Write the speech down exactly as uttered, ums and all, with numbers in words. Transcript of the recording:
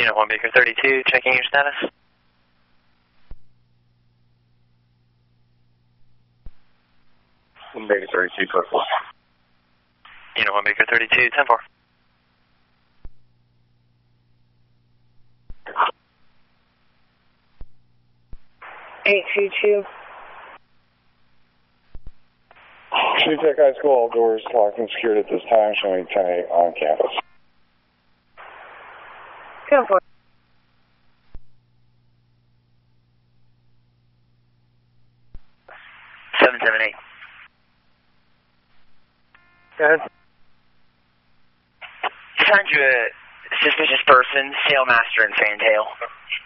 Unit one Baker thirty-two, checking your status. one Baker thirty-two, code four. Unit one Baker thirty-two, ten four. eight two two. New Tech High School, all doors locked and secured at this time, showing ten eight on campus. ten four. seven seven eight. Go ahead. Assigned you a suspicious person, Sailmaster and Fantail.